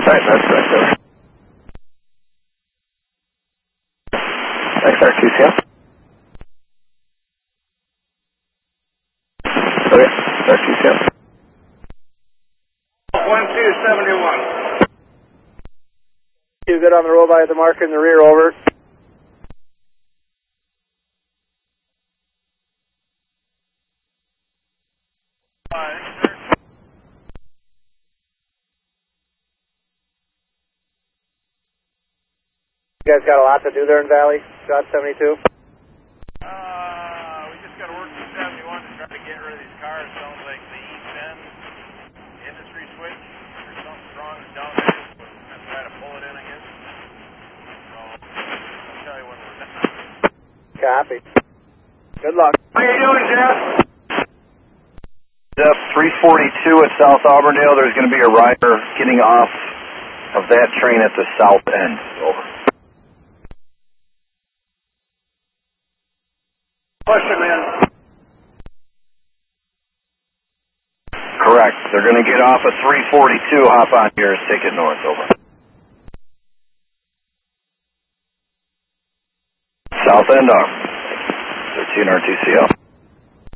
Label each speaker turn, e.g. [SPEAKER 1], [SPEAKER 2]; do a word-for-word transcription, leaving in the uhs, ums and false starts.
[SPEAKER 1] Right, that's right. X R T C L. Okay, X R T C L.
[SPEAKER 2] one two seventy-one.
[SPEAKER 3] You good on the roll by the marker in the rear, over. You guys got a lot to do there in Valley, Shot seventy-two?
[SPEAKER 2] Uh, we just got to work with seventy-one to try to get rid of these cars. Sounds like the E ten industry switch or something wrong down there. We're going to try to pull it in, I guess. So, I'll tell you when we're done.
[SPEAKER 3] Copy. Good luck.
[SPEAKER 2] How you doing, Jeff?
[SPEAKER 1] Jeff, three forty-two at South Auburndale. There's going to be a rider getting off of that train at the south end. Over.
[SPEAKER 2] Push him in.
[SPEAKER 1] Correct. They're going to get off at three forty-two, hop on yours, take it north. Over. South end off. thirteen R T C L.